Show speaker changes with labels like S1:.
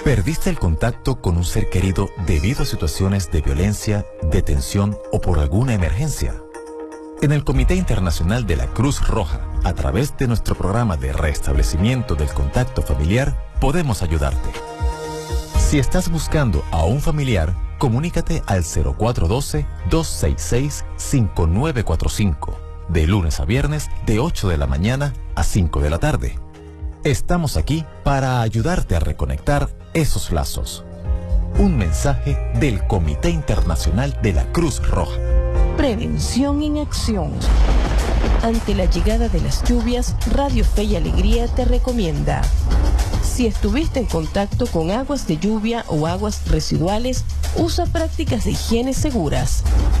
S1: ¿Perdiste el contacto con un ser querido debido a situaciones de violencia, detención o por alguna emergencia? En el Comité Internacional de la Cruz Roja, a través de nuestro programa de restablecimiento del contacto familiar, podemos ayudarte. Si estás buscando a un familiar, comunícate al 0412-266-5945, de lunes a viernes de 8 de la mañana a 5 de la tarde. Estamos aquí para ayudarte a reconectar esos lazos. Un mensaje del Comité Internacional de la Cruz Roja.
S2: Prevención en acción. Ante la llegada de las lluvias, Radio Fe y Alegría te recomienda: si estuviste en contacto con aguas de lluvia o aguas residuales, usa prácticas de higiene seguras.